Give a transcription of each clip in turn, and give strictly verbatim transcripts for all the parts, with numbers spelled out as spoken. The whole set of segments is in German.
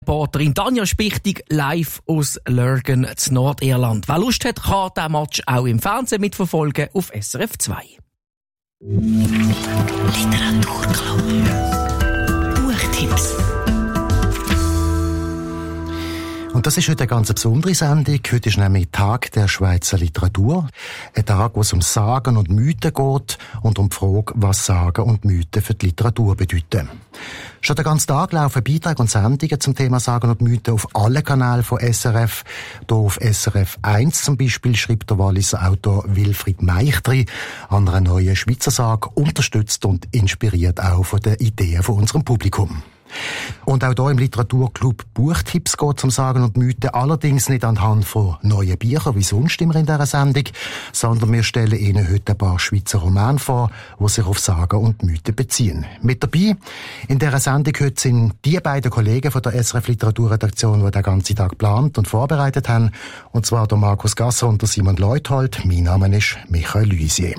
Reporterin Tanja Spichtig live aus Lurgan in Nordirland. Wer Lust hat, kann diesen Match auch im Fernsehen mitverfolgen auf S R F zwei. Literaturclub. Buchtipps. Und das ist heute eine ganz besondere Sendung. Heute ist nämlich Tag der Schweizer Literatur. Ein Tag, wo es um Sagen und Mythen geht und um die Frage, was Sagen und Mythen für die Literatur bedeuten. Schon den ganzen Tag laufen Beiträge und Sendungen zum Thema Sagen und Mythen auf allen Kanälen von S R F. Hier auf S R F eins zum Beispiel schreibt der Walliser Autor Wilfried Meichtri an einer neuen Schweizer Sage, unterstützt und inspiriert auch von den Ideen von unserem Publikum. Und auch hier im Literaturclub Buchtipps geht es um Sagen und Mythen, allerdings nicht anhand von neuen Büchern, wie sonst immer in dieser Sendung, sondern wir stellen Ihnen heute ein paar Schweizer Romane vor, die sich auf Sagen und Mythen beziehen. Mit dabei in dieser Sendung heute sind die beiden Kollegen von der S R F Literaturredaktion, die den ganzen Tag geplant und vorbereitet haben, und zwar der Markus Gasser und der Simon Leuthold. Mein Name ist Michael Luisier.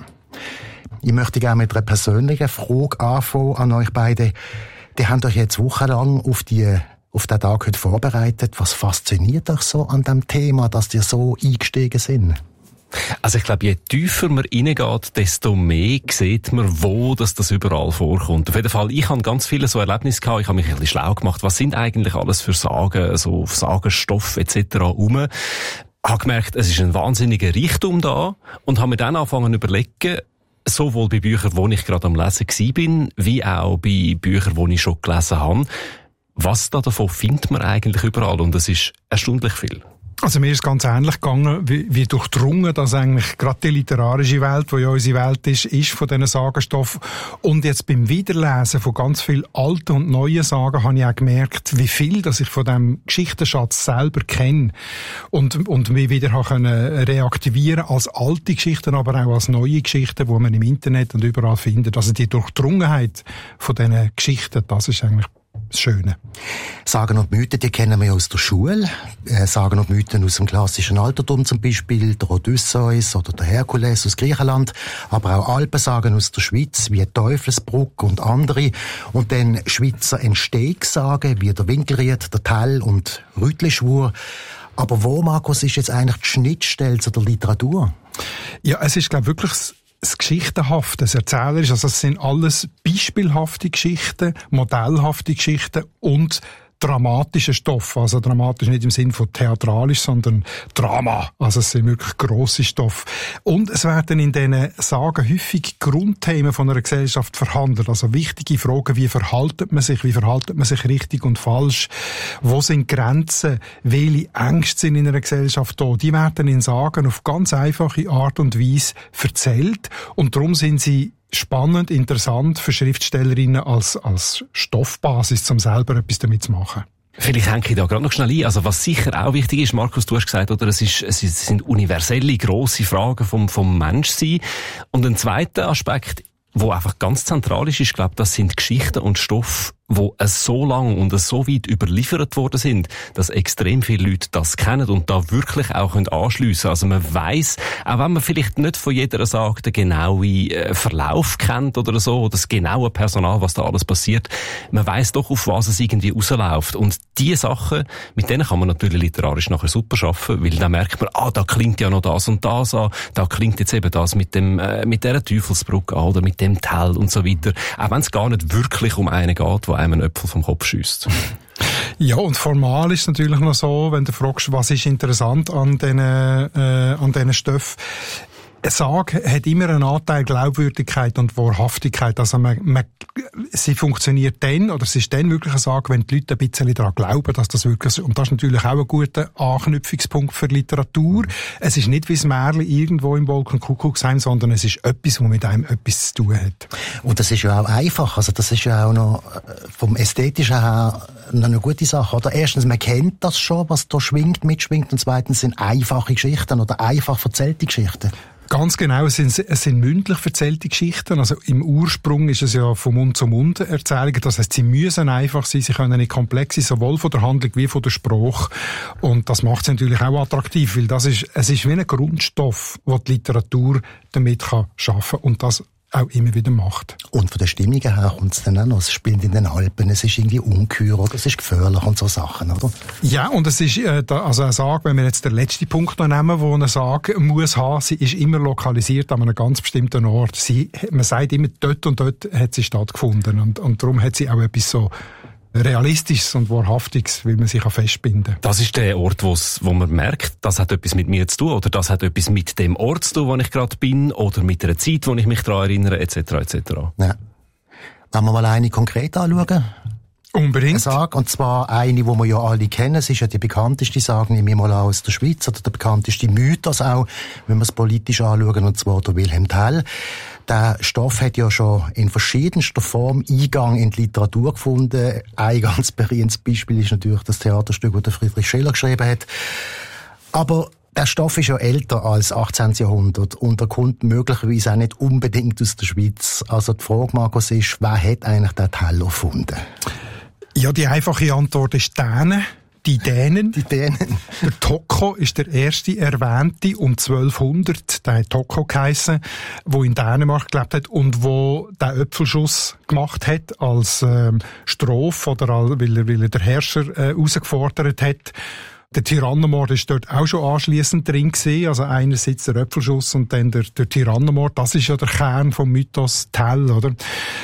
Ich möchte gerne mit einer persönlichen Frage anfangen an euch beide. Die haben euch jetzt wochenlang auf die, auf den Tag heute vorbereitet. Was fasziniert euch so an dem Thema, dass ihr so eingestiegen sind? Also ich glaube, je tiefer man reingeht, desto mehr sieht man, wo das, das überall vorkommt. Auf jeden Fall, ich habe ganz viele so Erlebnisse gehabt, ich habe mich ein bisschen schlau gemacht, was sind eigentlich alles für Sagen, so Sagenstoff et cetera rum. Ich habe gemerkt, es ist ein wahnsinniger Reichtum da und habe mir dann angefangen zu überlegen, sowohl bei Büchern, wo ich gerade am Lesen war, wie auch bei Büchern, die ich schon gelesen habe. Was da davon findet man eigentlich überall? Und es ist erstaunlich viel. Also mir ist ganz ähnlich gegangen, wie, wie durchdrungen, dass eigentlich gerade die literarische Welt, die ja unsere Welt ist, ist von diesen Sagenstoffen. Und jetzt beim Wiederlesen von ganz vielen alten und neuen Sagen habe ich auch gemerkt, wie viel, dass ich von diesem Geschichtenschatz selber kenne und, und mich wieder habe können reaktivieren als alte Geschichten, aber auch als neue Geschichten, die man im Internet und überall findet. Also die Durchdrungenheit von diesen Geschichten, das ist eigentlich das Schöne. Sagen und Mythen, die kennen wir aus der Schule. Äh, Sagen und Mythen aus dem klassischen Altertum zum Beispiel, der Odysseus oder der Herkules aus Griechenland, aber auch Alpensagen aus der Schweiz, wie Teufelsbrück und andere. Und dann Schweizer Entstehungssagen, wie der Winkelried, der Tell und Rütlischwur. Aber wo, Markus, ist jetzt eigentlich die Schnittstelle zu der Literatur? Ja, es ist, glaube ich, wirklich das Geschichtenhafte, das Erzählerische, also es sind alles beispielhafte Geschichten, modellhafte Geschichten und dramatische Stoffe. Also dramatisch nicht im Sinn von theatralisch, sondern Drama. Also es sind wirklich grosse Stoffe. Und es werden in diesen Sagen häufig Grundthemen von einer Gesellschaft verhandelt. Also wichtige Fragen, wie verhaltet man sich, wie verhaltet man sich richtig und falsch, wo sind Grenzen, welche Ängste sind in einer Gesellschaft da. Die werden in Sagen auf ganz einfache Art und Weise erzählt und darum sind sie spannend, interessant für Schriftstellerinnen als, als Stoffbasis, um selber etwas damit zu machen. Vielleicht hänge ich da gerade noch schnell ein. Also was sicher auch wichtig ist, Markus, du hast gesagt, oder es, ist, es sind universelle, grosse Fragen vom, vom Menschsein. Und ein zweiter Aspekt, wo einfach ganz zentral ist, ist, glaube ich, das sind Geschichten und Stoffe, wo es so lang und es so weit überliefert worden sind, dass extrem viele Leute das kennen und da wirklich auch anschliessen können. Also man weiss, auch wenn man vielleicht nicht von jeder Sage den genauen Verlauf kennt oder so, oder das genaue Personal, was da alles passiert, man weiss doch, auf was es irgendwie rausläuft. Und diese Sachen, mit denen kann man natürlich literarisch nachher super arbeiten, weil dann merkt man, ah, da klingt ja noch das und das an, da klingt jetzt eben das mit dem, äh, mit dieser Teufelsbrücke an oder mit dem Tell und so weiter. Auch wenn es gar nicht wirklich um einen geht, wo einem einen Äpfel vom Kopf schiesst. Ja, und formal ist es natürlich noch so, wenn du fragst, was ist interessant an diesen, äh, an diesen Stoffen. Eine Sage hat immer einen Anteil Glaubwürdigkeit und Wahrhaftigkeit. Also man, man, sie funktioniert dann, oder es ist dann wirklich eine Sage, wenn die Leute ein bisschen daran glauben, dass das wirklich ist. Und das ist natürlich auch ein guter Anknüpfungspunkt für Literatur. Es ist nicht wie das Märchen irgendwo im Wolkenkuckucksheim, sondern es ist etwas, was mit einem etwas zu tun hat. Und das ist ja auch einfach. Also das ist ja auch noch vom Ästhetischen her noch eine gute Sache. Oder erstens, man kennt das schon, was da schwingt, mitschwingt. Und zweitens sind einfache Geschichten oder einfach erzählte Geschichten. Ganz genau, es sind, es sind mündlich erzählte Geschichten. Also im Ursprung ist es ja von Mund zu Mund Erzählungen. Das heisst, sie müssen einfach sein, sie können nicht komplex sein, sowohl von der Handlung wie von der Sprache. Und das macht es natürlich auch attraktiv, weil das ist, es ist wie ein Grundstoff, den die Literatur damit kann schaffen. Und das auch immer wieder macht. Und von der Stimmung her kommt es dann auch noch. Es spielt in den Alpen, es ist irgendwie ungeheuer oder es ist gefährlich und so Sachen, oder? Ja, und es ist, äh, da, also eine Sage, wenn wir jetzt den letzten Punkt noch nehmen, wo eine Sage muss haben, sie ist immer lokalisiert an einem ganz bestimmten Ort. Sie, man sagt immer, dort und dort hat sie stattgefunden. Und, und darum hat sie auch etwas so Realistisches und Wahrhaftiges, weil man sich festbinden kann. Das ist der Ort, wo's, wo man merkt, das hat etwas mit mir zu tun, oder das hat etwas mit dem Ort zu tun, wo ich gerade bin, oder mit der Zeit, wo ich mich daran erinnere, et cetera et cetera. Ja. Wenn wir mal eine konkret anschauen. Unbedingt. Eine Sage, und zwar eine, die wir ja alle kennen. Es ist ja die bekannteste Sage, nehmen wir mal an, aus der Schweiz, oder der bekannteste Mythos auch, wenn wir es politisch anschauen, und zwar der Wilhelm Tell. Der Stoff hat ja schon in verschiedenster Form Eingang in die Literatur gefunden. Ein ganz berühmtes Beispiel ist natürlich das Theaterstück, das der Friedrich Schiller geschrieben hat. Aber der Stoff ist ja älter als achtzehnten Jahrhundert und er kommt möglicherweise auch nicht unbedingt aus der Schweiz. Also die Frage, Markus, ist, wer hat eigentlich den Tell erfunden? Ja, die einfache Antwort ist Dänen. Die Dänen. Die Dänen. Der Tocco ist der erste erwähnte um zwölfhundert, der hat Tocco geheissen, der in Dänemark gelebt hat und wo der Äpfelschuss gemacht hat als ähm, Strophe oder all, weil, er, weil er der Herrscher äh, herausgefordert hat. Der Tyrannenmord ist dort auch schon anschliessend drin gewesen. Also einerseits der Äpfelschuss und dann der, der Tyrannenmord. Das ist ja der Kern vom Mythos Tell, oder?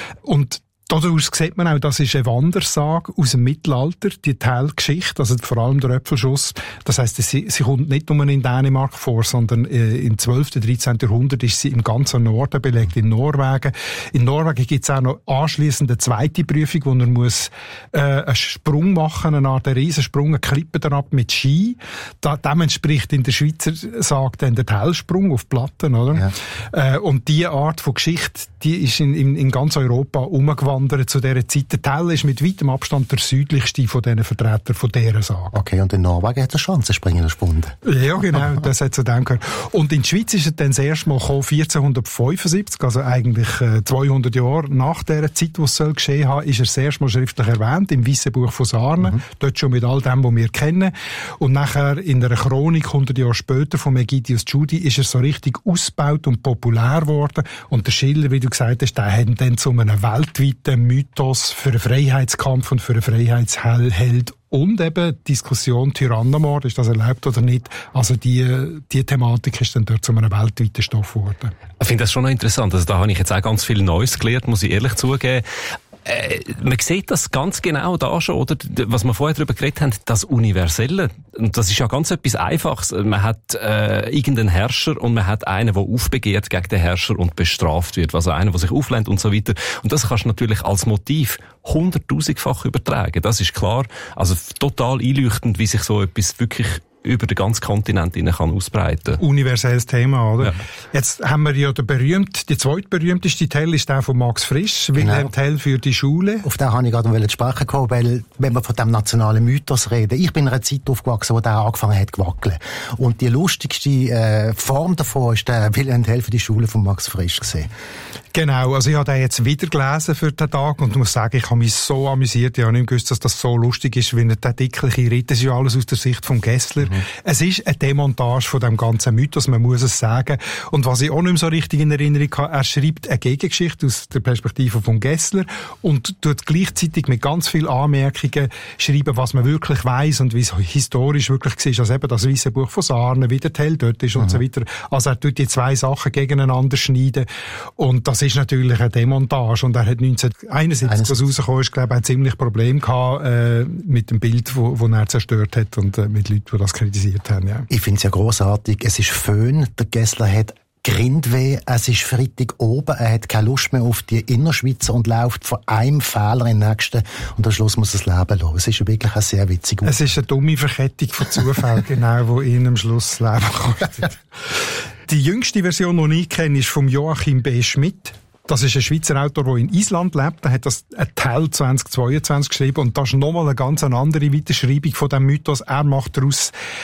Und daraus sieht man auch, das ist eine Wandersage aus dem Mittelalter, die Tell-Geschichte, also vor allem der Äpfelschuss. Das heisst, sie, sie kommt nicht nur in Dänemark vor, sondern äh, im zwölften, dreizehnten Jahrhundert ist sie im ganzen Norden belegt, in Norwegen. In Norwegen gibt es auch noch anschliessend eine zweite Prüfung, wo man muss äh, einen Sprung machen, eine Art Riesensprung, eine Klippe herab mit Ski. Da, dem entspricht in der Schweizer Sage dann der Tellsprung auf Platten, oder? Ja. Äh, und diese Art von Geschichte, die ist in, in, in ganz Europa umgewandert zu dieser Zeit. Der Tell ist mit weitem Abstand der südlichste von diesen Vertretern von dieser Sage. Okay, und in Norwegen hat er Schanzenspringen erfunden. Ja, genau, das hat zu dem gehört. Und in der Schweiz ist er dann das erste Mal gekommen, vierzehnhundertfünfundsiebzig, also eigentlich äh, zweihundert Jahre nach dieser Zeit, wo es soll geschehen haben, ist er das erste Mal schriftlich erwähnt, im Weissen Buch von Sarnen, mhm. dort schon mit all dem, was wir kennen. Und nachher in einer Chronik, hundert Jahre später, von Egidius Tschudi, ist er so richtig ausgebaut und populär geworden. Und der Schiller, wie du gesagt hast, der hat ihn dann zu einem weltweiten Mythos für einen Freiheitskampf und für einen Freiheitsheld und eben Diskussion Tyrannenmord, ist das erlaubt oder nicht. Also die, die Thematik ist dann dort zu einem weltweiten Stoff geworden. Ich finde das schon noch interessant. Also da habe ich jetzt auch ganz viel Neues gelernt, muss ich ehrlich zugeben. Äh, man sieht das ganz genau da schon, oder? Was wir vorher darüber geredet haben, das Universelle. Und das ist ja ganz etwas Einfaches. Man hat äh, irgendeinen Herrscher und man hat einen, der aufbegehrt gegen den Herrscher und bestraft wird. Also einer, der sich auflehnt und so weiter. Und das kannst du natürlich als Motiv hunderttausendfach übertragen. Das ist klar. Also total einleuchtend, wie sich so etwas wirklich über den ganzen Kontinent hinein kann ausbreiten. Universelles Thema, oder? Ja. Jetzt haben wir ja den berühmt, die zweitberühmteste Tell ist der von Max Frisch, genau. Wilhelm Tell für die Schule. Auf den habe ich gerade zu sprechen gekommen, weil, wenn wir von dem nationalen Mythos reden, ich bin in einer Zeit aufgewachsen, wo der angefangen hat zu wackeln. Und die lustigste äh, Form davon ist der Wilhelm Tell für die Schule von Max Frisch gesehen. Genau, also ich habe den jetzt wieder gelesen für den Tag und muss sagen, ich habe mich so amüsiert. Ich habe nicht gewusst, dass das so lustig ist, wie er den dickliche Ritt. Das ist ja alles aus der Sicht von Gessler. Mhm. Es ist eine Demontage von dem ganzen Mythos, man muss es sagen. Und was ich auch nicht mehr so richtig in Erinnerung habe, er schreibt eine Gegengeschichte aus der Perspektive von Gessler und tut gleichzeitig mit ganz vielen Anmerkungen schreiben, was man wirklich weiss und wie es historisch wirklich war. Also eben das Weisse Buch von Sarnen, wie der Tell dort ist mhm. und so weiter. Also er tut die zwei Sachen gegeneinander schneiden und das ist natürlich eine Demontage und er hat neunzehnhunderteinundsiebzig, was rausgekommen ist, glaube ich, ein ziemlich Problem gehabt äh, mit dem Bild, wo, wo er zerstört hat und äh, mit Leuten, die das kritisiert haben. Ja. Ich finde es ja grossartig. Es ist Föhn. Der Gessler hat Grindweh. Es ist Freitag oben. Er hat keine Lust mehr auf die Innerschweizer und läuft von einem Fehler in den nächsten und am Schluss muss er das Leben lassen. Es ist ja wirklich ein sehr witzig. Es ist eine dumme Verkettung von Zufällen, genau, die ihn am Schluss das Leben kostet. Die jüngste Version, die ich kenne, ist von Joachim B. Schmidt. Das ist ein Schweizer Autor, der in Island lebt. Der hat das ein Tell zweitausendzweiundzwanzig geschrieben und das ist nochmal eine ganz andere Weiterschreibung von dem Mythos. Er macht daraus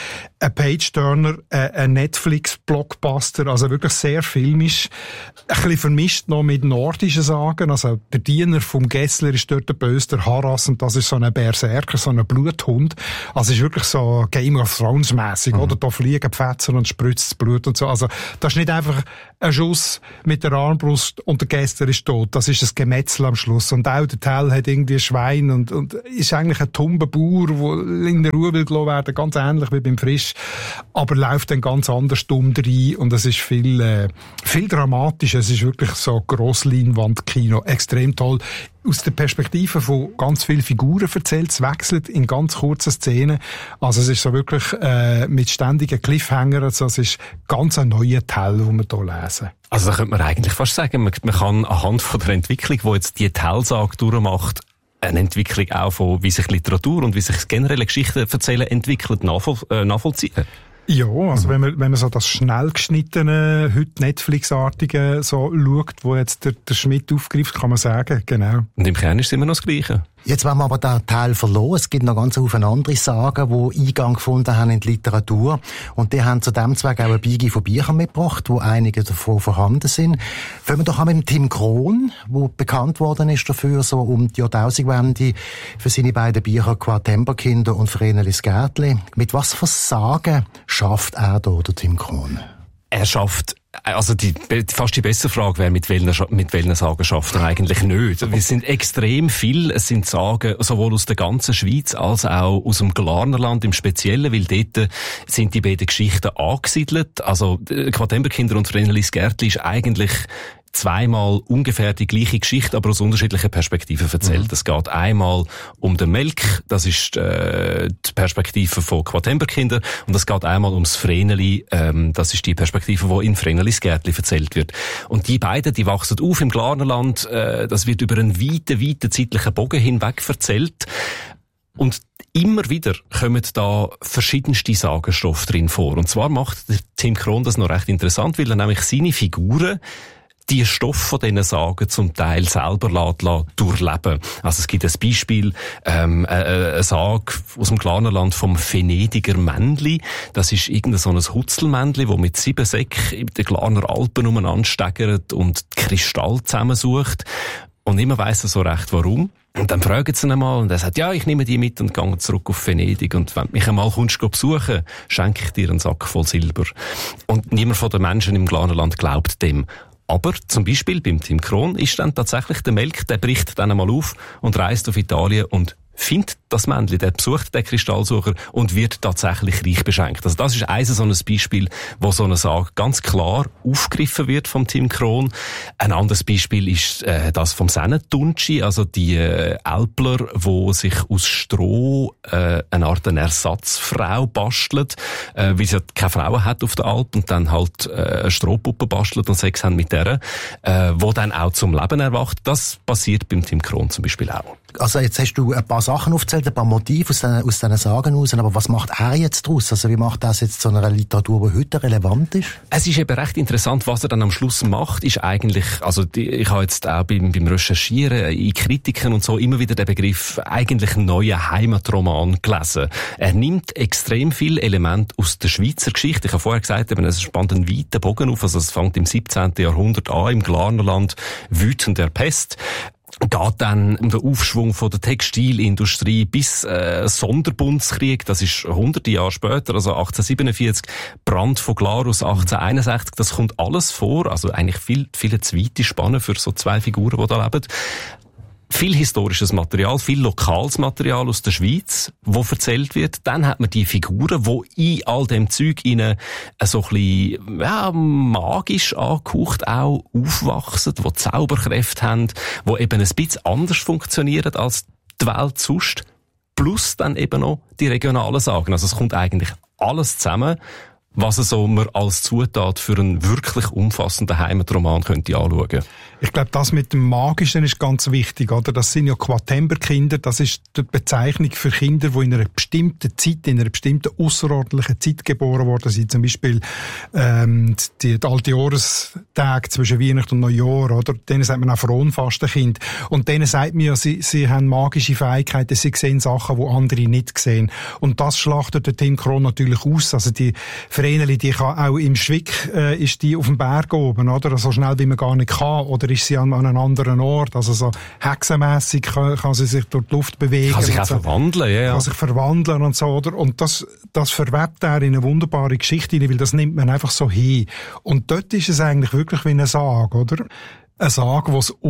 ein Page-Turner, ein Netflix-Blockbuster, also wirklich sehr filmisch, ein bisschen vermischt noch mit nordischen Sagen, also der Diener vom Gessler ist dort der Böse, der Harras, und das ist so ein Berserker, so ein Bluthund, also es ist wirklich so Game of Thrones-mässig, mhm. oder? Da fliegen Pfätzer und spritzt das Blut und so, also das ist nicht einfach ein Schuss mit der Armbrust und der Gessler ist tot, das ist ein Gemetzel am Schluss, und auch der Tell hat irgendwie ein Schwein und, und ist eigentlich ein tumber Bauer, der in der Ruhe will gelassen werden, ganz ähnlich wie beim Frisch, aber läuft dann ganz anders dumm rein und es ist viel, äh, viel dramatischer, es ist wirklich so Grossleinwand-Kino, extrem toll. Aus der Perspektive von ganz vielen Figuren erzählt, es wechselt in ganz kurzen Szenen. Also es ist so wirklich äh, mit ständigen Cliffhangern, also es ist ganz ein neuer Teil, den wir hier lesen. Also da könnte man eigentlich fast sagen, man, man kann anhand von der Entwicklung, die jetzt die Tellsage durchmacht, eine Entwicklung auch von, wie sich Literatur und wie sich generelle Geschichten erzählen entwickelt, nachvoll, äh, nachvollziehen. Ja, also mhm. wenn man, wenn man so das schnell geschnittene, heute Netflix-artige so schaut, wo jetzt der, der Schmidt aufgreift, kann man sagen, genau. Und im Kern ist es immer noch das Gleiche. Jetzt wollen wir aber den Teil verloren. Es gibt noch ganz viele andere Sagen, die Eingang gefunden haben in die Literatur. Und die haben zu dem Zweck auch eine Biege von Büchern mitgebracht, wo einige davon vorhanden sind. Fangen wir doch an mit dem Tim Krohn, der bekannt worden ist dafür, so um die Jahrtausendwende, für seine beiden Bücher Quartemberkinder und Vrenelis Gärtli. Mit was für Sagen schafft er da, der Tim Krohn? Er schafft, also die, fast die bessere Frage wäre, mit welchen, mit welchen Sagen schafft er eigentlich nicht. Es sind extrem viel, es sind Sagen sowohl aus der ganzen Schweiz als auch aus dem Glarnerland im Speziellen, weil dort sind die beiden Geschichten angesiedelt. Also Quartemberkinder und Vrenelis Gärtli ist eigentlich zweimal ungefähr die gleiche Geschichte, aber aus unterschiedlichen Perspektiven erzählt. Mhm. Es geht einmal um den Melk, das ist äh, die Perspektive von Quartemberkinder, und es geht einmal ums Vreneli, ähm, das ist die Perspektive, die in Vrenelis Gärtli erzählt wird. Und die beiden, die wachsen auf im Glarnerland, äh, das wird über einen weiten, weiten zeitlichen Bogen hinweg erzählt. Und immer wieder kommen da verschiedenste Sagenstoffe drin vor. Und zwar macht der Tim Krohn das noch recht interessant, weil er nämlich seine Figuren die Stoffe von diesen Sagen zum Teil selber lässt, durchleben. Also es gibt ein Beispiel, ähm, eine Sage aus dem Glarnerland vom Venediger Männli. Das ist irgendein so ein Hutzelmännli, das mit sieben Säcken in den Glarner Alpen umeinander steigert und Kristall zusammensucht. Und niemand weiss so recht, warum. Und dann fragen sie ihn einmal, und er sagt, ja, ich nehme die mit und gehe zurück auf Venedig. Und wenn du mich einmal kommst besuchen, schenke ich dir einen Sack voll Silber. Und niemand von den Menschen im Glarnerland glaubt dem. Aber zum Beispiel beim Tim Krohn ist dann tatsächlich der Melk, der bricht dann einmal auf und reist auf Italien und findet das Männchen, der besucht den Kristallsucher und wird tatsächlich reich beschenkt. Also das ist eines so ein Beispiel, wo so eine Sage ganz klar aufgegriffen wird vom Tim Krohn. Ein anderes Beispiel ist äh, das vom Sennentunci, also die äh, Älpler, wo sich aus Stroh äh, eine Art eine Ersatzfrau bastelt, äh, weil sie keine Frauen hat auf der Alp und dann halt äh, eine Strohpuppe bastelt und Sex haben mit der, äh, wo dann auch zum Leben erwacht. Das passiert beim Tim Krohn zum Beispiel auch. Also jetzt hast du ein paar Sachen aufgezählt, ein paar Motive aus diesen, aus diesen Sagen raus, aber was macht er jetzt daraus? Also wie macht das jetzt zu einer Literatur, die heute relevant ist? Es ist eben recht interessant, was er dann am Schluss macht, ist eigentlich, also die, ich habe jetzt auch beim, beim Recherchieren in Kritiken und so immer wieder den Begriff eigentlich neuer Heimatroman gelesen. Er nimmt extrem viele Elemente aus der Schweizer Geschichte. Ich habe vorher gesagt, eben, es spannt einen weiten Bogen auf, also es fängt im siebzehnten Jahrhundert an, im Glarnerland, wütend der Pest. Geht dann um den Aufschwung von der Textilindustrie bis äh, Sonderbundskrieg, das ist hunderte Jahre später, also achtzehnhundertsiebenundvierzig, Brand von Glarus achtzehnhunderteinundsechzig, das kommt alles vor, also eigentlich viel, viele zweite Spanne für so zwei Figuren, die da leben. Viel historisches Material, viel lokales Material aus der Schweiz, wo erzählt wird. Dann hat man die Figuren, wo in all dem Zeug ihnen so ein bisschen, ja, magisch angehaucht auch aufwachsen, wo Zauberkräfte haben, wo eben ein bisschen anders funktionieren als die Welt sonst. Plus dann eben noch die regionalen Sagen. Also es kommt eigentlich alles zusammen, was so man als Zutat für einen wirklich umfassenden Heimatroman könnte anschauen. Ich glaube, das mit dem Magischen ist ganz wichtig, oder? Das sind ja Quatember-Kinder, das ist die Bezeichnung für Kinder, die in einer bestimmten Zeit, in einer bestimmten außerordentlichen Zeit geboren worden sind. Zum Beispiel ähm, die, die alte Jahrestage zwischen Weihnachten und Neujahr, oder? Denen sagt man auch Fronfastenkind. Und denen sagt man ja, sie, sie haben magische Fähigkeiten, sie sehen Sachen, die andere nicht sehen. Und das schlachtet der Tim Kron natürlich aus. Also die Vreneli, die kann auch im Schwick, äh, ist die auf dem Berg oben, oder? So schnell, wie man gar nicht kann. Oder ist sie an, an einem anderen Ort? Also so hexenmässig kann, kann sie sich durch die Luft bewegen. Kann sich auch so. verwandeln, ja, ja. Kann sich verwandeln und so, oder? Und das, das verwebt er in eine wunderbare Geschichte, weil das nimmt man einfach so hin. Und dort ist es eigentlich wirklich wie eine Sage, oder? Eine Sage, die es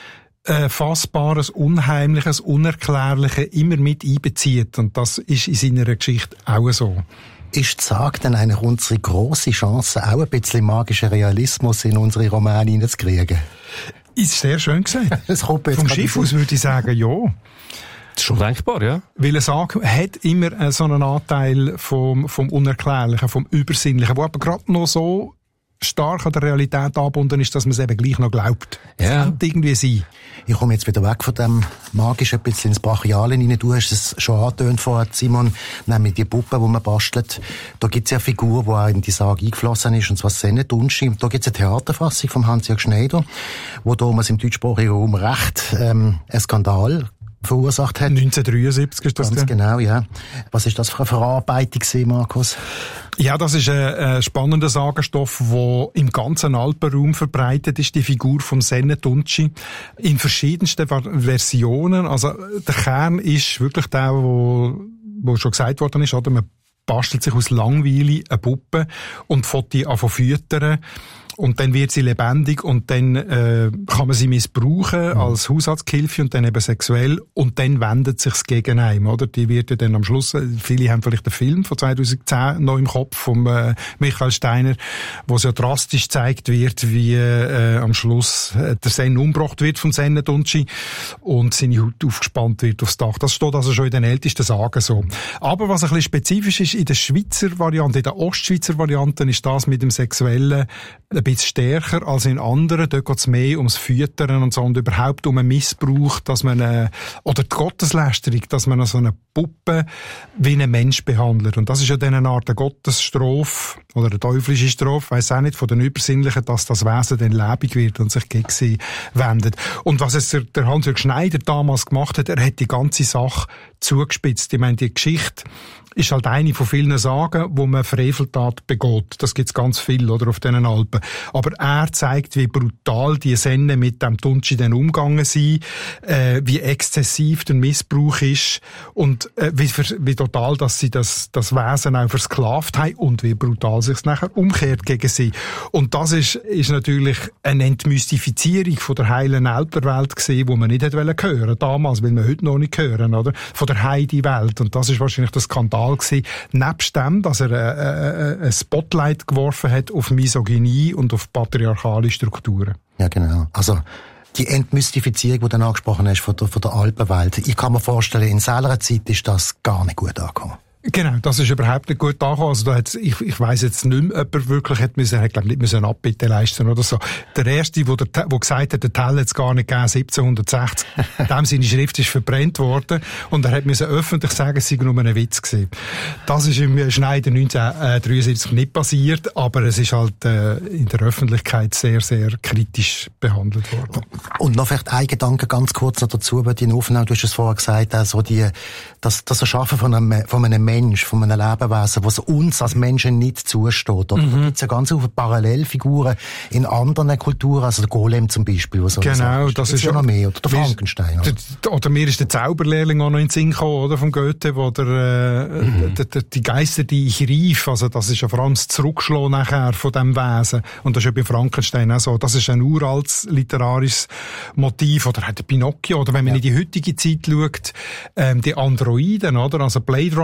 Unfassbares, Unheimliches, Unerklärliche immer mit einbezieht. Und das ist in seiner Geschichte auch so. Ist die Sage dann eigentlich unsere grosse Chance, auch ein bisschen magischen Realismus in unsere Romane hineinzukriegen? Ist sehr schön gesagt. Das kommt jetzt vom Schiff aus würde ich sagen, ja. Das ist schon denkbar, ja. Weil eine Sage hat immer so einen Anteil vom, vom Unerklärlichen, vom Übersinnlichen, wo aber gerade noch so stark an der Realität angebunden ist, dass man es eben gleich noch glaubt. Das ja. könnte irgendwie sein. Ich komme jetzt wieder weg von dem Magischen, ein bisschen ins Brachiale rein. Du hast es schon angetönt vorher, Simon, nämlich die Puppe, die man bastelt. Da gibt es ja eine Figur, die auch in die Sage eingeflossen ist, und zwar Sennetuntschi. Da gibt es eine Theaterfassung von Hans-Jörg Schneider, wo damals im deutschsprachigen Raum recht ähm, ein Skandal verursacht hat. neunzehnhundertdreiundsiebzig ist das. Ganz genau, ja. Was ist das für eine Verarbeitung gewesen, Markus? Ja, das ist ein, ein spannender Sagenstoff, der im ganzen Alpenraum verbreitet ist, die Figur vom Sennetuntschi. In verschiedensten Versionen. Also, der Kern ist wirklich der, wo, wo schon gesagt worden ist, oder? Man bastelt sich aus Langweile eine Puppe und fängt die an zu füttern. Und dann wird sie lebendig und dann äh, kann man sie missbrauchen als Haushaltshilfe und dann eben sexuell und dann wendet sich's gegen einen, oder? Die wird ja dann am Schluss, viele haben vielleicht den Film von zweitausendzehn noch im Kopf vom äh, Michael Steiner, wo so drastisch gezeigt wird, wie äh, am Schluss äh, der Sen umgebracht wird vom Sennetuntschi und seine Haut aufgespannt wird aufs Dach. Das steht also schon in den ältesten Sagen so. Aber was ein bisschen spezifisch ist, in der Schweizer Variante, in der Ostschweizer Variante ist das mit dem Sexuellen ein bisschen stärker als in anderen. Dort geht es mehr ums Füttern und so und überhaupt um einen Missbrauch, dass man eine, oder die Gotteslästerung, dass man so eine Puppe wie einen Mensch behandelt. Und das ist ja dann eine Art Gottesstrophe oder eine teuflische Strophe, weiss auch nicht, von den Übersinnlichen, dass das Wesen dann lebendig wird und sich gegen sie wendet. Und was es der Hans-Jörg Schneider damals gemacht hat, er hat die ganze Sache zugespitzt. Ich meine, die Geschichte ist halt eine von vielen Sagen, wo man Freveltat begeht. Das gibt's ganz viel, oder, auf diesen Alpen. Aber er zeigt, wie brutal die Senne mit dem Tuntschi dann umgegangen sind, äh, wie exzessiv der Missbrauch ist und äh, wie, wie total, dass sie das, das Wesen auch versklavt haben und wie brutal sich's nachher umkehrt gegen sie. Und das ist, ist natürlich eine Entmystifizierung von der heilen Alperwelt gewesen, wo man nicht hätte hören wollen. Damals, will man heute noch nicht hören, oder? Von der Heidi-Welt. Und das ist wahrscheinlich der Skandal gewesen. Nebst dem, dass er äh, äh, ein Spotlight geworfen hat auf Misogynie und auf patriarchale Strukturen. Ja, genau. Also, die Entmystifizierung, die du dann angesprochen hast, von der, von der Alpenwelt. Ich kann mir vorstellen, in seiner Zeit ist das gar nicht gut angekommen. Genau, das ist überhaupt nicht gut angekommen. Also da hat's, ich, ich weiss jetzt nicht mehr, ob er wirklich hat müssen, er hat, glaub, nicht müssen eine Abbitte leisten oder so. Der erste, wo, der, wo gesagt hat, der Tell hat's gar nicht gegeben, siebzehnhundertsechzig, dem seine Schrift ist verbrennt worden und er hat müssen öffentlich sagen, es sei nur ein Witz gewesen. Das ist im Schneider neunzehnhundertdreiundsiebzig nicht passiert, aber es ist halt äh, in der Öffentlichkeit sehr, sehr kritisch behandelt worden. Und noch vielleicht ein Gedanke ganz kurz noch dazu, bei den Aufnahmen, du hast es vorher gesagt, also die, das, das Erschaffen von einem, von einem Mensch, von einem Lebewesen, was uns als Menschen nicht zusteht. Oder? Mhm. Da gibt es ja ganz viele Parallelfiguren in anderen Kulturen, also der Golem zum Beispiel. Wo so genau, das ist ja noch mehr. Oder der Frankenstein. Oder? Der, oder mir ist der Zauberlehrling auch noch in den Sinn gekommen, oder, von Goethe, wo der, äh, mhm. der, der, die Geister, die ich rief, also das ist ja vor allem das Zurückschlagen nachher von dem Wesen. Und das ist ja bei Frankenstein auch so. Das ist ein uraltes literarisches Motiv. Oder hat der Pinocchio, oder wenn man ja. in die heutige Zeit schaut, ähm, die Androiden, oder? Also Blade Runner kommt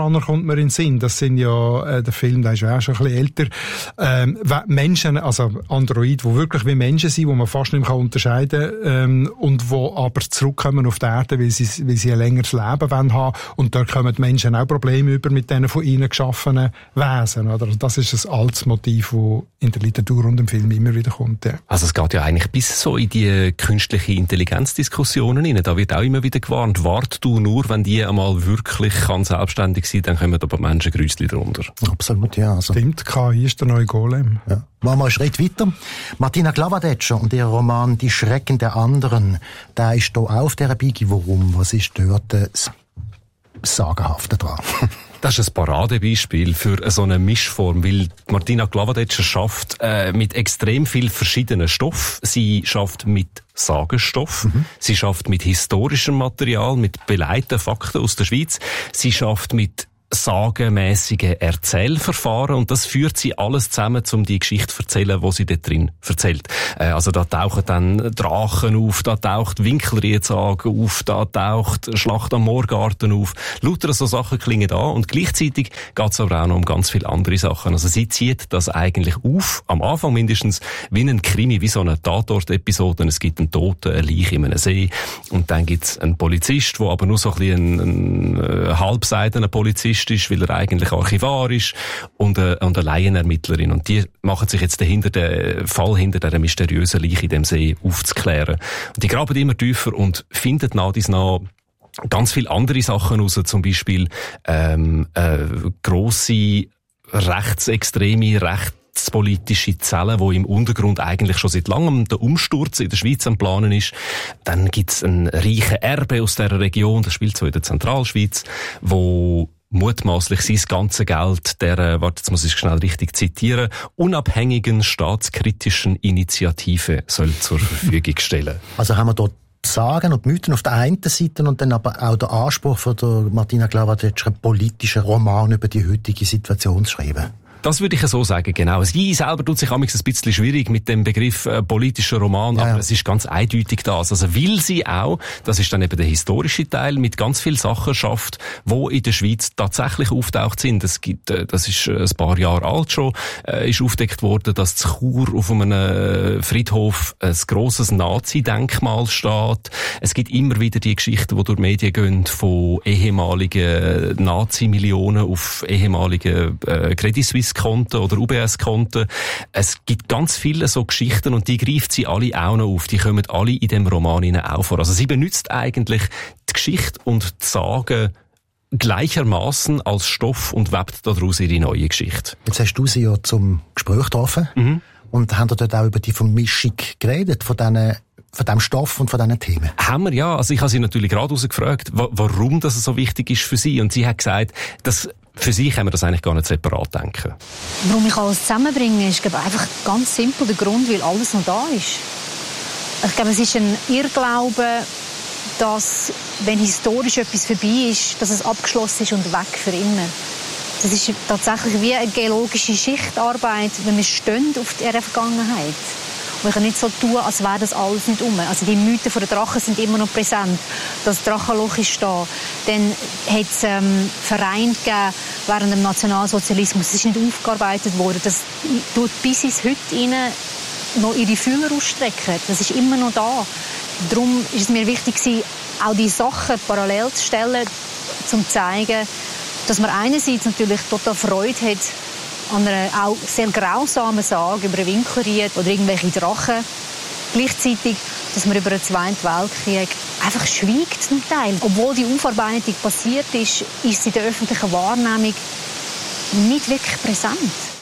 mir in den Sinn. Das sind ja, äh, der Film, der ist ja auch schon ein bisschen älter, ähm, Menschen, also Android, die wirklich wie Menschen sind, die man fast nicht mehr unterscheiden kann, ähm, und die aber zurückkommen auf die Erde, weil sie, weil sie ein längeres Leben wollen haben. Und da kommen die Menschen auch Probleme über mit diesen von ihnen geschaffenen Wesen. Oder? Das ist ein altes Motiv, das in der Literatur und im Film immer wieder kommt. Ja. Also es geht ja eigentlich bis so in die künstliche Intelligenzdiskussionen rein. Da wird auch immer wieder gewarnt, wart du nur, wenn die einmal wirklich kann selbstständig sein, dann kommen aber Menschen Grüßli drunter. Absolut, ja. Also. Stimmt, K I ist der neue Golem. Ja. Machen wir einen Schritt weiter. Martina Glavadetscher und ihr Roman «Die Schrecken der anderen», der ist hier auch auf dieser Bigi. Warum? Was ist dort das Sagenhafte dran? Das ist ein Paradebeispiel für so eine Mischform, weil Martina Glavadetscher schafft äh, mit extrem viel verschiedenen Stoff. Sie schafft mit Sagenstoff, mhm. sie schafft mit historischem Material, mit beleiteten Fakten aus der Schweiz, sie schafft mit sagenmäßige Erzählverfahren und das führt sie alles zusammen, um die Geschichte zu erzählen, die sie dort drin erzählt. Äh, also da tauchen dann Drachen auf, da taucht Winkelriedsagen auf, da taucht Schlacht am Moorgarten auf. Lauter so Sachen klingen an und gleichzeitig geht es aber auch noch um ganz viele andere Sachen. Also sie zieht das eigentlich auf, am Anfang mindestens, wie ein Krimi, wie so eine Tatort-Episode. Es gibt einen Toten, eine Leiche in einem See und dann gibt es einen Polizist, der aber nur so ein bisschen ein, ein halbseidener Polizist ist, weil er eigentlich Archivar ist und eine, und eine Laienermittlerin. Und die machen sich jetzt dahinter den Fall hinter dieser mysteriösen Leiche in dem See aufzuklären. Und die graben immer tiefer und finden nach dies nach ganz viele andere Sachen raus, zum Beispiel ähm, äh, grosse rechtsextreme, rechtspolitische Zellen, die im Untergrund eigentlich schon seit langem der Umsturz in der Schweiz am Planen ist. Dann gibt's einen reichen Erbe aus dieser Region, das spielt so in der Zentralschweiz, wo mutmaßlich sein ganzes Geld der, warte, jetzt muss ich schnell richtig zitieren, unabhängigen staatskritischen Initiative soll zur Verfügung stellen. Also haben wir dort Sagen und Mythen auf der einen Seite und dann aber auch der Anspruch von der Martina Glavadetscher, einen politischen Roman über die heutige Situation zu schreiben. Das würde ich so sagen, genau. Sie selber tut sich manchmal ein bisschen schwierig mit dem Begriff äh, politischer Roman, ja, aber ja. Es ist ganz eindeutig das. Also will sie auch, das ist dann eben der historische Teil, mit ganz vielen Sachen schafft, wo in der Schweiz tatsächlich auftaucht sind. Es gibt, äh, das ist äh, ein paar Jahre alt schon, äh, ist aufgedeckt worden, dass zu Chur auf einem äh, Friedhof ein grosses Nazi-Denkmal steht. Es gibt immer wieder die Geschichten, die durch die Medien gehen, von ehemaligen Nazi-Millionen auf ehemalige äh, Credit Suisse Konten oder U B S-Konten. Es gibt ganz viele so Geschichten und die greift sie alle auch noch auf. Die kommen alle in dem Roman auch vor. Also sie benutzt eigentlich die Geschichte und die Sagen gleichermaßen als Stoff und webt daraus ihre neue Geschichte. Jetzt hast du sie ja zum Gespräch getroffen mhm. und haben dort auch über die Vermischung geredet von diesen von diesem Stoff und von diesen Themen? Haben wir, ja. Also ich habe sie natürlich gerade gefragt, warum das so wichtig ist für sie. Und sie hat gesagt, dass für sie können wir das eigentlich gar nicht separat denken. Warum ich alles zusammenbringe, ist glaube ich, einfach ganz simpel der Grund, weil alles noch da ist. Ich glaube, es ist ein Irrglaube, dass, wenn historisch etwas vorbei ist, dass es abgeschlossen ist und weg für immer. Das ist tatsächlich wie eine geologische Schichtarbeit, wenn wir stehen auf ihrer Vergangenheit. Und wir können nicht so tun, als wäre das alles nicht um. Also die Mythen von den Drachen sind immer noch präsent. Das Drachenloch ist da. Dann hat es ähm, Vereine gegeben während dem Nationalsozialismus. Das ist nicht aufgearbeitet worden. Das tut bis ins Heute rein noch ihre Fühler ausstrecken. Das ist immer noch da. Darum ist es mir wichtig, auch die Sachen parallel zu stellen, um zu zeigen, dass man einerseits natürlich total Freude hat an einer auch sehr grausamen Sage über einen Winkelried oder irgendwelche Drachen. Gleichzeitig, dass man über den Zweiten Weltkrieg einfach schweigt zum Teil. Obwohl die Aufarbeitung passiert ist, ist sie in der öffentlichen Wahrnehmung nicht wirklich präsent.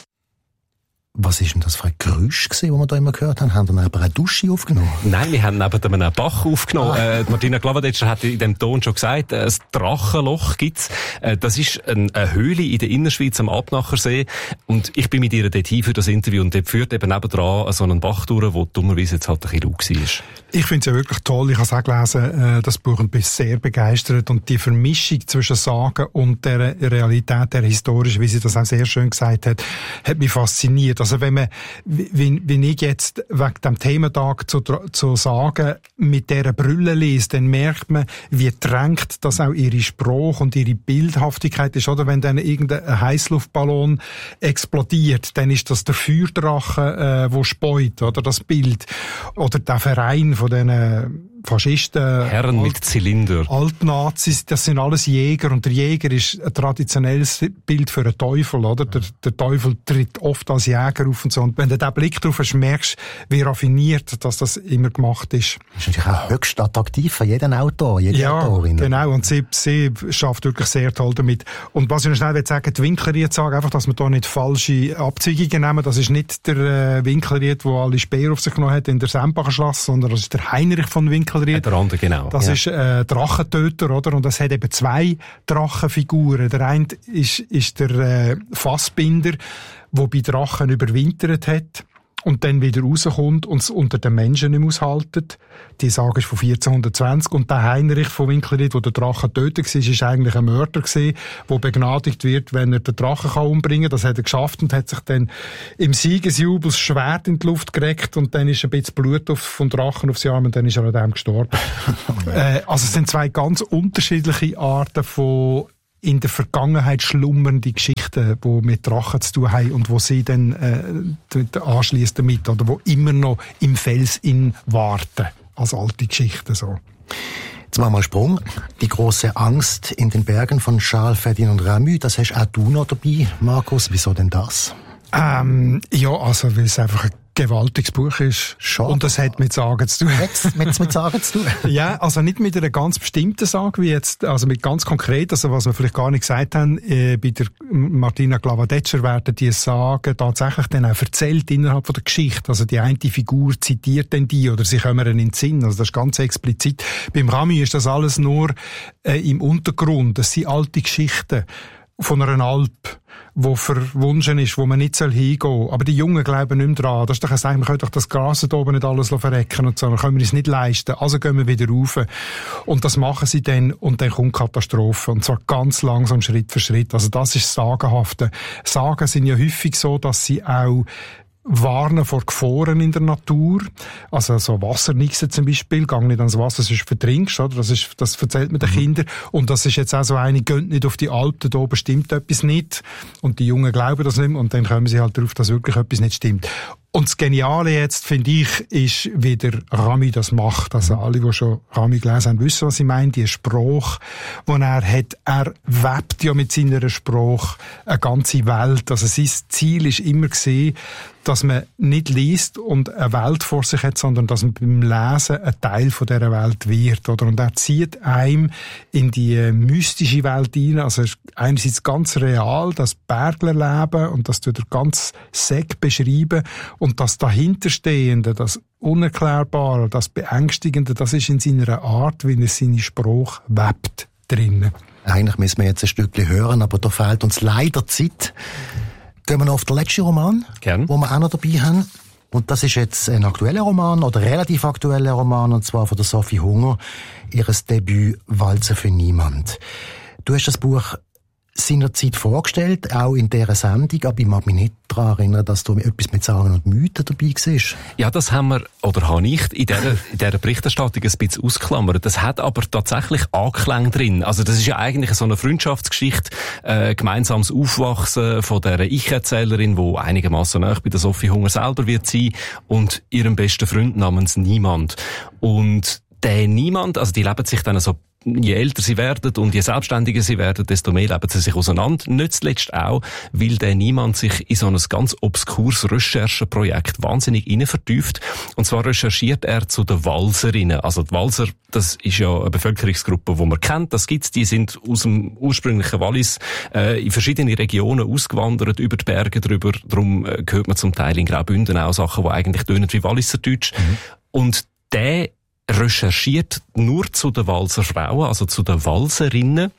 Was war denn das für ein Geräusch, das wir da immer gehört haben? Haben wir neben einer Dusche aufgenommen? Nein, wir haben neben einem Bach aufgenommen. Ah. Äh, Martina Glavadetscher hat in dem Ton schon gesagt, äh, ein Drachenloch gibt's. Äh, das ist ein, eine Höhle in der Innerschweiz am Abnachersee. Und ich bin mit ihr dort hin für das Interview und dort führt eben nebendran so einen Bach durch, der dummerweise jetzt halt ein bisschen rau war. Ich finde es ja wirklich toll. Ich habe es auch gelesen, äh, das Buch, und bin sehr begeistert. Und die Vermischung zwischen Sagen und der Realität, der historischen, wie sie das auch sehr schön gesagt hat, hat mich fasziniert. nicht. Also wenn man, wenn, wenn ich jetzt wegen dem Thementag zu, zu sagen, mit dieser Brille lese, dann merkt man, wie drängt das auch ihre Sprache und ihre Bildhaftigkeit ist. Oder wenn dann irgendein Heißluftballon explodiert, dann ist das der Feuerdrache, äh, wo speut, oder das Bild. Oder der Verein von diesen Faschisten, Herren Alt, mit Zylinder, Altnazis, das sind alles Jäger und der Jäger ist ein traditionelles Bild für einen Teufel, oder? Der, der Teufel tritt oft als Jäger auf und so. Und wenn du diesen Blick drauf hast, merkst du, wie raffiniert, dass das immer gemacht ist. Das ist natürlich auch höchst attraktiv für jeden Autor, jede ja, Autorin. Genau, und sie, sie schafft wirklich sehr toll damit. Und was ich noch schnell sagen, die Winkelried sagen, einfach, dass wir da nicht falsche Abzweigungen nehmen. Das ist nicht der äh, Winkelried, der alle Speer auf sich genommen hat in der Sempacher Schloss, sondern das ist der Heinrich von Winkelried. Der andere, genau. Das ja. ist äh, Drachentöter, oder? Und das hat eben zwei Drachenfiguren. Der eine ist, ist der äh, Fassbinder, der bei Drachen überwintert hat und dann wieder rauskommt und es unter den Menschen nicht mehr aushaltet. Die Sage ist von vierzehnhundertzwanzig. Und der Heinrich von Winkelried, der den Drachen tötet war, ist eigentlich ein Mörder gewesen, der begnadigt wird, wenn er den Drachen kann umbringen kann. Das hat er geschafft und hat sich dann im Siegesjubel das Schwert in die Luft gereckt und dann ist ein bisschen Blut auf, vom Drachen aufs Arm und dann ist er an dem gestorben. äh, also es sind zwei ganz unterschiedliche Arten von in der Vergangenheit schlummernde Geschichten, die mit Drachen zu tun haben und wo sie dann äh, anschliesst damit, oder wo immer noch im Fels in warten, als alte Geschichten so. Jetzt machen wir einen Sprung. Die große Angst in den Bergen von Charles Ferdinand Ramus, das hast auch du noch dabei, Markus. Wieso denn das? Ähm, ja, also weil es einfach ein gewaltiges Buch ist. Schade. Und das hat mit Sagen zu tun. Jetzt mit, mit Sagen zu tun? Ja, also nicht mit einer ganz bestimmten Sage, wie jetzt, also mit ganz konkret, also was wir vielleicht gar nicht gesagt haben, äh, bei der Martina Glavadetscher werden die Sagen tatsächlich dann auch erzählt innerhalb von der Geschichte. Also die eine Figur zitiert dann die oder sie kommen in den Sinn. Also das ist ganz explizit. Beim Ramus ist das alles nur äh, im Untergrund. Das sind alte Geschichten von einer Alp, wo verwunschen ist, wo man nicht hingehen soll. Aber die Jungen glauben nicht mehr dran. Das ist doch ein Zeichen, wir können doch das Gras da oben nicht alles verrecken und so. Dann können wir es nicht leisten. Also gehen wir wieder rauf. Und das machen sie dann und dann kommt Katastrophe. Und zwar ganz langsam, Schritt für Schritt. Also das ist das Sagenhafte. Sagen sind ja häufig so, dass sie auch warnen vor Gefahren in der Natur. Also so Wassernixen zum Beispiel, gang nicht ans Wasser, sonst vertrinkst, oder? Das ist, das erzählt man den mhm. Kindern. Und das ist jetzt auch so eine, geht nicht auf die Alp, da oben stimmt etwas nicht. Und die Jungen glauben das nicht mehr und dann kommen sie halt darauf, dass wirklich etwas nicht stimmt. Und das Geniale jetzt, finde ich, ist, wie der Ramus das macht. Also alle, die schon Ramus gelesen haben, wissen, was ich meine. Die Sprache, die er hat, er webt ja mit seiner Sprache eine ganze Welt. Also sein Ziel ist immer gewesen, dass man nicht liest und eine Welt vor sich hat, sondern dass man beim Lesen ein Teil von dieser Welt wird, oder? Und er zieht einem in die mystische Welt hinein. Also es ist einerseits ganz real, das Berglerleben, und das tut er ganz sec beschreiben. Und das Dahinterstehende, das Unerklärbare, das Beängstigende, das ist in seiner Art, wie er seine Sprache webt, drinnen. Eigentlich müssen wir jetzt ein Stückchen hören, aber da fehlt uns leider Zeit. Gehen wir noch auf den letzten Roman, Gern. Den wir auch noch dabei haben. Und das ist jetzt ein aktueller Roman, oder relativ aktueller Roman, und zwar von der Sophie Hunger, ihres Debüt «Walzer für niemand». Du hast das Buch seinerzeit vorgestellt, auch in dieser Sendung, aber ich mag mich nicht daran erinnern, dass du etwas mit Sagen und Mythen dabei warst. Ja, das haben wir, oder habe ich, in dieser, in dieser Berichterstattung ein bisschen ausklammert. Das hat aber tatsächlich Anklänge drin. Also das ist ja eigentlich so eine Freundschaftsgeschichte, äh, gemeinsames Aufwachsen von dieser Ich-Erzählerin, die einigermaßen nahe bei der Sophie Hunger selber wird sein, und ihrem besten Freund namens Niemand. Und der Niemand, also die leben sich dann so, je älter sie werden und je selbstständiger sie werden, desto mehr leben sie sich auseinander. Nicht zuletzt auch, weil der Niemand sich in so ein ganz obskures Rechercheprojekt wahnsinnig rein vertieft. Und zwar recherchiert er zu den Walserinnen. Also die Walser, das ist ja eine Bevölkerungsgruppe, die man kennt. Das gibt's. Die sind aus dem ursprünglichen Wallis äh, in verschiedene Regionen ausgewandert, über die Berge drüber. Darum äh, hört man zum Teil in Graubünden auch Sachen, die eigentlich tönen wie Walliserdeutsch. Mhm. Und der recherchiert nur zu den Walser Frauen, also zu den Walserinnen,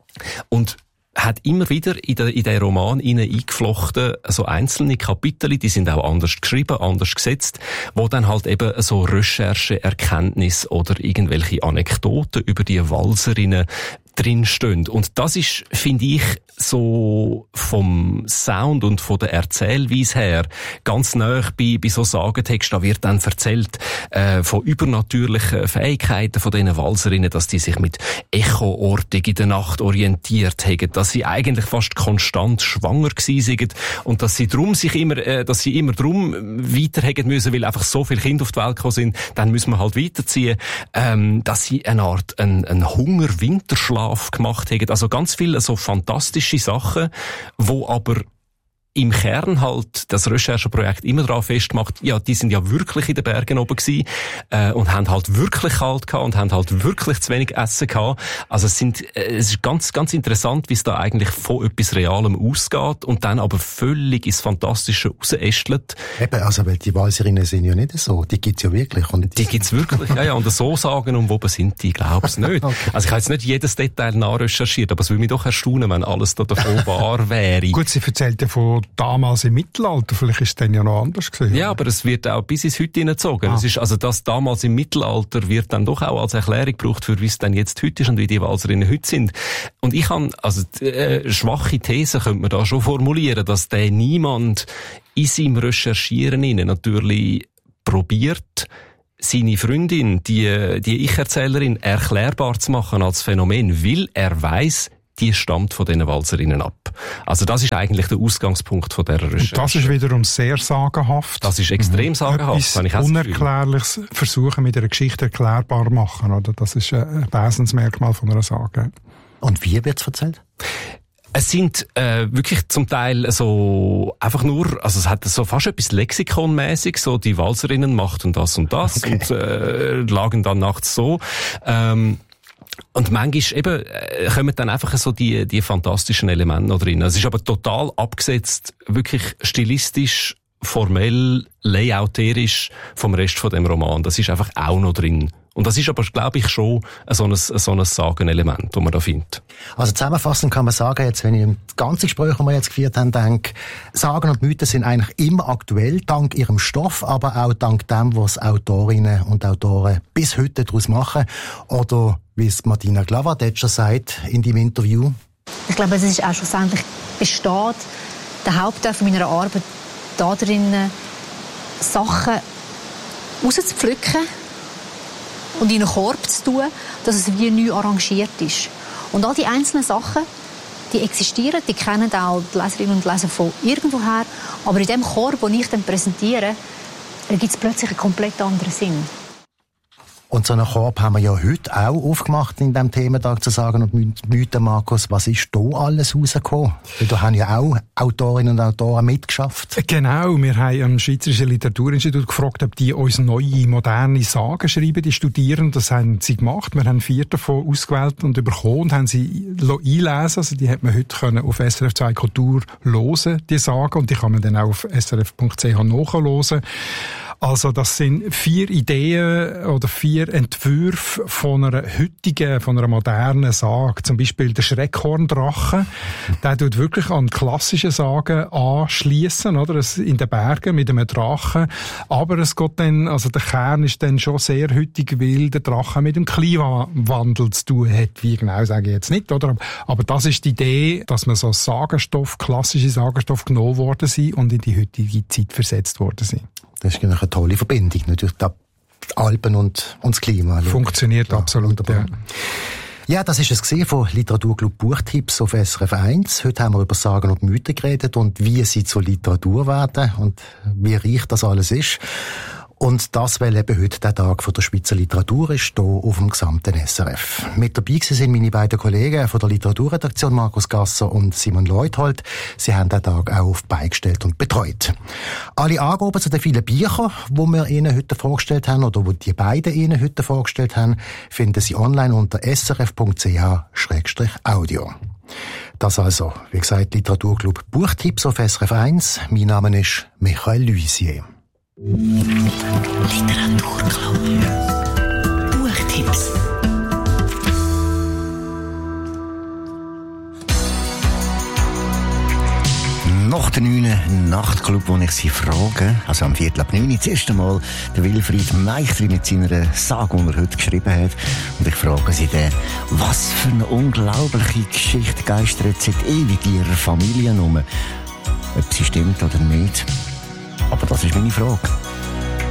und hat immer wieder in den, in den Roman hinein eingeflochten so einzelne Kapitel, die sind auch anders geschrieben, anders gesetzt, wo dann halt eben so Recherche, Erkenntnis oder irgendwelche Anekdoten über die Walserinnen drinstehen. Und das ist, finde ich, so vom Sound und von der Erzählweise her ganz nahe bei, bei so Sagentexten. Da wird dann erzählt äh, von übernatürlichen Fähigkeiten von diesen Walserinnen, dass die sich mit Echoortung in der Nacht orientiert haben, dass sie eigentlich fast konstant schwanger gewesen sind und dass sie drum sich immer, äh, dass sie immer drum weiter haben müssen, weil einfach so viele Kinder auf die Welt gekommen sind. Dann müssen wir halt weiterziehen, ähm, dass sie eine Art einen, einen Hunger-Winterschlaf gemacht haben. Also ganz viele so fantastische Sachen, wo aber im Kern halt das Rechercheprojekt immer daran festmacht, ja, die sind ja wirklich in den Bergen oben gewesen, äh, und haben halt wirklich kalt gehabt und haben halt wirklich zu wenig Essen gehabt. Also es sind, äh, es ist ganz, ganz interessant, wie es da eigentlich von etwas Realem ausgeht und dann aber völlig ins Fantastische rausästelt. Eben, also, weil die Walserinnen sind ja nicht so. Die gibt's ja wirklich. Und die gibt's wirklich, ja, ja. Und so sagen, um wo sind die, glaub's nicht. Okay. Also ich habe jetzt nicht jedes Detail nachrecherchiert, aber es würde mich doch erstaunen, wenn alles da davon wahr wäre. Gut, sie erzählt ja von damals im Mittelalter, vielleicht ist es dann ja noch anders gewesen. Ja, aber es wird auch bis ins Heute hineingezogen. Ah. Es ist, also das damals im Mittelalter wird dann doch auch als Erklärung gebraucht, für wie es dann jetzt heute ist und wie die Walserinnen heute sind. Und ich kann, also äh, schwache These könnte man da schon formulieren, dass der niemand in seinem Recherchieren natürlich probiert, seine Freundin, die, die Ich-Erzählerin, erklärbar zu machen als Phänomen, weil er weiss, die stammt von diesen Walserinnen ab. Also das ist eigentlich der Ausgangspunkt von dieser Recherche. Und das ist wiederum sehr sagenhaft. Das ist extrem mhm. sagenhaft. Etwas ich Unerklärliches versuchen mit einer Geschichte erklärbar machen, oder? Das ist ein Wesensmerkmal von einer Sage. Und wie wird's erzählt? Es sind äh, wirklich zum Teil so einfach nur, also es hat so fast etwas Lexikonmäßig, so die Walserinnen machten das und das okay. und äh, lagen dann nachts so. Ähm, Und manchmal eben, äh, kommen dann einfach so die, die fantastischen Elemente noch drin. Es ist aber total abgesetzt, wirklich stilistisch, formell, layouterisch vom Rest von dem Roman. Das ist einfach auch noch drin. Und das ist aber, glaube ich, schon so ein, so ein Sagenelement, das man da findet. Also zusammenfassend kann man sagen, jetzt, wenn ich an das ganze Gespräch, das wir jetzt geführt haben, denke, Sagen und Mythen sind eigentlich immer aktuell, dank ihrem Stoff, aber auch dank dem, was Autorinnen und Autoren bis heute daraus machen. Oder, wie es Martina Glavadetscher sagt in dem Interview. Ich glaube, es ist auch schlussendlich besteht der Hauptteil von meiner Arbeit darin, Sachen rauszupflücken und in einen Korb zu tun, dass es wie neu arrangiert ist. Und all die einzelnen Sachen, die existieren, die kennen auch die Leserinnen und Leser von irgendwoher, aber in dem Korb, den ich dann präsentiere, gibt es plötzlich einen komplett anderen Sinn. Und so einen Korb haben wir ja heute auch aufgemacht in diesem Thementag zu Sagen und Mythen, Markus. Was ist da alles rausgekommen? Da haben ja auch Autorinnen und Autoren mitgeschafft. Genau, wir haben am Schweizerischen Literaturinstitut gefragt, ob die uns neue, moderne Sagen schreiben, die studieren. Das haben sie gemacht. Wir haben vier davon ausgewählt und bekommen und haben sie einlesen. Also die hat man heute können auf S R F zwei Kultur hören, die Sagen. Und die kann man dann auch auf S R F Punkt C H nachhören. Also das sind vier Ideen oder vier Entwürfe von einer heutigen, von einer modernen Sage. Zum Beispiel der Schreckhorndrache. Der tut wirklich an klassische Sagen anschliessen, oder? Es in den Bergen mit einem Drachen. Aber es geht dann, also der Kern ist dann schon sehr heutig, weil der Drache mit dem Klimawandel zu tun hat. Wie genau, sage ich jetzt nicht, oder? Aber das ist die Idee, dass man so Sagenstoff, klassische Sagenstoff genommen worden sind und in die heutige Zeit versetzt worden sind. Das ist eine tolle Verbindung, natürlich die Alpen und, und das Klima. Funktioniert ja, absolut, ja. Ja, das ist es gesehen von Literaturclub Buchtipps auf S R F eins. Heute haben wir über Sagen und Mythen geredet und wie sie zur Literatur werden und wie reich das alles ist. Und das, weil eben heute der Tag von der Schweizer Literatur ist, hier auf dem gesamten S R F. Mit dabei sind meine beiden Kollegen von der Literaturredaktion, Markus Gasser und Simon Leuthold. Sie haben den Tag auch auf die Beine gestellt und betreut. Alle Angaben zu den vielen Büchern, die wir Ihnen heute vorgestellt haben, oder die die beiden Ihnen heute vorgestellt haben, finden Sie online unter s r f punkt c h slash audio. Das also, wie gesagt, Literaturclub Buchtipps auf S R F eins. Mein Name ist Michael Luisier. Literaturclub Buchtipps. Nach der neun im Nachtclub, wo ich Sie frage, also am Viertel ab neun, das erste Mal, der Wilfried Meichtri mit seiner Sage, die er heute geschrieben hat. Und ich frage Sie dann, was für eine unglaubliche Geschichte geistert seit ewig in Ihrer Familie rum. Ob sie stimmt oder nicht. Aber das ist meine Frage.